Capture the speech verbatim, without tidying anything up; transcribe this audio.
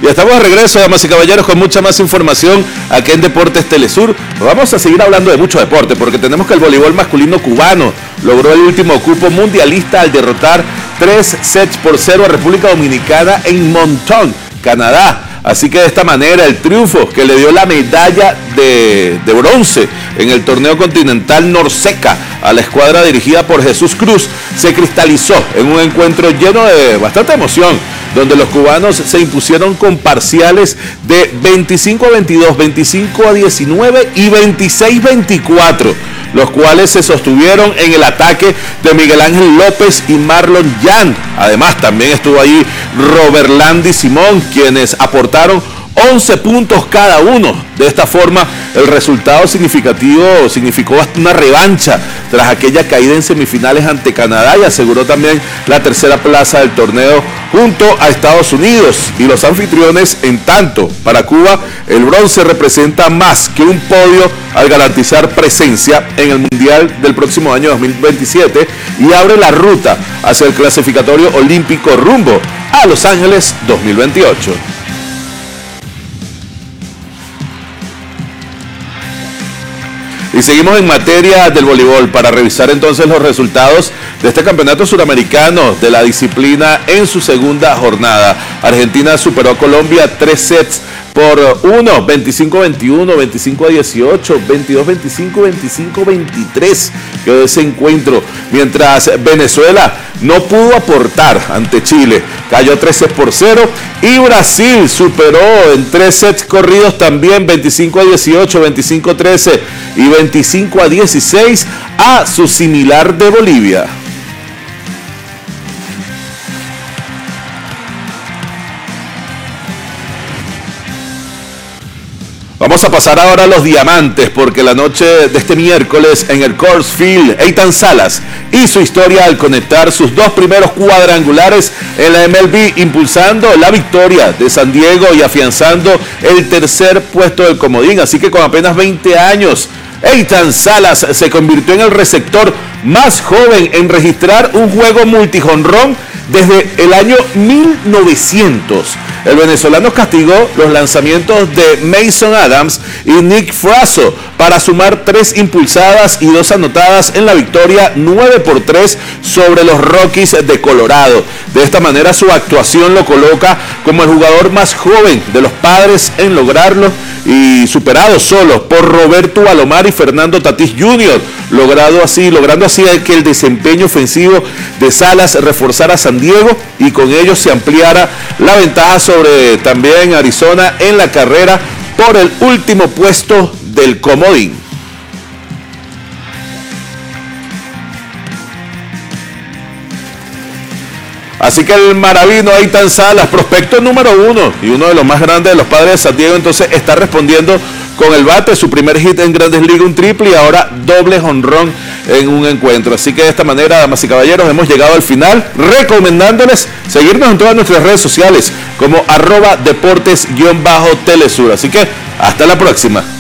estamos de regreso, damas y caballeros, con mucha más información aquí en Deportes Telesur. Vamos a seguir hablando de mucho deporte, porque tenemos que el voleibol masculino cubano logró el último cupo mundialista al derrotar tres sets por cero a República Dominicana en Moncton, Canadá. Así que de esta manera el triunfo que le dio la medalla de, de bronce en el torneo continental Norseca a la escuadra dirigida por Jesús Cruz se cristalizó en un encuentro lleno de bastante emoción, donde los cubanos se impusieron con parciales de veinticinco a veintidós, veinticinco a diecinueve y veintiséis a veinticuatro, los cuales se sostuvieron en el ataque de Miguel Ángel López y Marlon Yan. Además, también estuvo ahí Robert Landy Simón, quienes aportaron once puntos cada uno. De esta forma, el resultado significativo significó una revancha tras aquella caída en semifinales ante Canadá y aseguró también la tercera plaza del torneo junto a Estados Unidos y los anfitriones. En tanto, para Cuba, el bronce representa más que un podio al garantizar presencia en el Mundial del próximo año dos mil veintisiete y abre la ruta hacia el clasificatorio olímpico rumbo a Los Ángeles dos mil veintiocho. Y seguimos en materia del voleibol para revisar entonces los resultados de este campeonato suramericano de la disciplina en su segunda jornada. Argentina superó a Colombia tres sets por uno, veinticinco a veintiuno, veinticinco a dieciocho, veintidós a veinticinco, veinticinco a veintitrés quedó ese encuentro, mientras Venezuela no pudo aportar ante Chile, cayó tres sets por cero, y Brasil superó en tres sets corridos también, veinticinco a dieciocho, veinticinco a trece y veinticinco a dieciséis a su similar de Bolivia. Vamos a pasar ahora a los diamantes, porque la noche de este miércoles en el Coors Field, Eitan Salas hizo historia al conectar sus dos primeros cuadrangulares en la M L B, impulsando la victoria de San Diego y afianzando el tercer puesto del comodín. Así que con apenas veinte años, Eitan Salas se convirtió en el receptor más joven en registrar un juego multijonrón desde el año mil novecientos. El venezolano castigó los lanzamientos de Mason Adams y Nick Frasso para sumar tres impulsadas y dos anotadas en la victoria nueve por tres sobre los Rockies de Colorado. De esta manera, su actuación lo coloca como el jugador más joven de los Padres en lograrlo, y superado solo por Roberto Alomar y Fernando Tatís junior, logrado así, logrando así que el desempeño ofensivo de Salas reforzara a San Diego y con ello se ampliara la ventaja sobre también Arizona en la carrera por el último puesto del comodín. Así que el maravino Eitan Salas, prospecto número uno y uno de los más grandes de los Padres de San Diego, entonces está respondiendo con el bate, su primer hit en Grandes Ligas, un triple, y ahora doble jonrón en un encuentro. Así que de esta manera, damas y caballeros, hemos llegado al final, recomendándoles seguirnos en todas nuestras redes sociales como arroba deportes-telesur. Así que hasta la próxima.